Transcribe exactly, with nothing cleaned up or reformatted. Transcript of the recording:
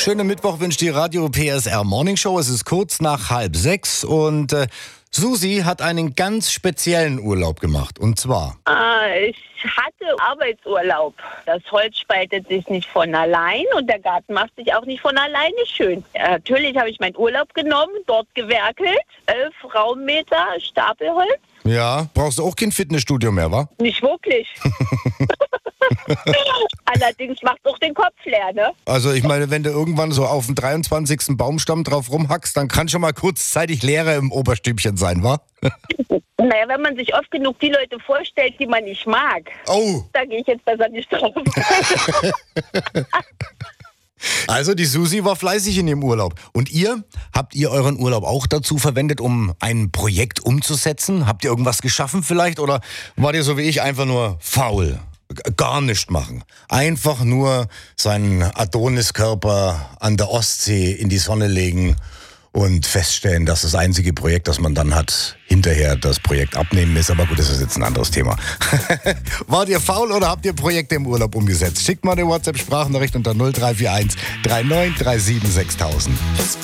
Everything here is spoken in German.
Schönen Mittwoch wünscht die Radio P S R Morning Show. Es ist kurz nach halb sechs und äh, Susi hat einen ganz speziellen Urlaub gemacht. Und zwar? Ah, ich hatte Arbeitsurlaub. Das Holz spaltet sich nicht von allein und der Garten macht sich auch nicht von alleine schön. Ja, natürlich habe ich meinen Urlaub genommen, dort gewerkelt. Elf Raummeter Stapelholz. Ja, brauchst du auch kein Fitnessstudio mehr, wa? Nicht wirklich. Allerdings macht auch den Kopf leer, ne? Also ich meine, wenn du irgendwann so auf dem dreiundzwanzigsten Baumstamm drauf rumhackst, dann kann schon mal kurzzeitig Leere im Oberstübchen sein, wa? Naja, wenn man sich oft genug die Leute vorstellt, die man nicht mag, oh. Da gehe ich jetzt besser nicht drauf. Also die Susi war fleißig in ihrem Urlaub. Und ihr? Habt ihr euren Urlaub auch dazu verwendet, um ein Projekt umzusetzen? Habt ihr irgendwas geschaffen vielleicht? Oder wart ihr so wie ich einfach nur faul? G- Gar nichts machen. Einfach nur seinen Adoniskörper an der Ostsee in die Sonne legen und feststellen, dass das einzige Projekt, das man dann hat, hinterher das Projekt abnehmen ist. Aber gut, das ist jetzt ein anderes Thema. Wart ihr faul oder habt ihr Projekte im Urlaub umgesetzt? Schickt mal eine WhatsApp-Sprachnachricht unter null drei vier eins drei neun drei sieben sechstausend.